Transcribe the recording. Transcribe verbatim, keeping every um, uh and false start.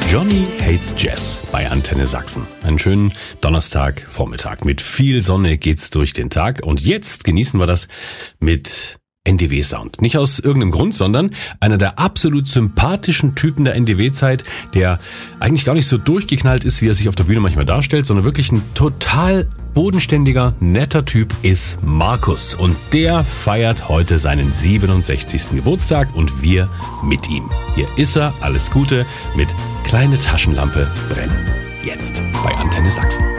Johnny Hates Jazz bei Antenne Sachsen. Einen schönen Donnerstagvormittag. Mit viel Sonne geht's durch den Tag. Und jetzt genießen wir das mit N D W-Sound. Nicht aus irgendeinem Grund, sondern einer der absolut sympathischen Typen der N D W-Zeit, der eigentlich gar nicht so durchgeknallt ist, wie er sich auf der Bühne manchmal darstellt, sondern wirklich ein total bodenständiger, netter Typ ist Markus. Und der feiert heute seinen siebenundsechzigsten Geburtstag und wir mit ihm. Hier ist er, alles Gute, mit Kleine Taschenlampe brennen. Jetzt bei Antenne Sachsen.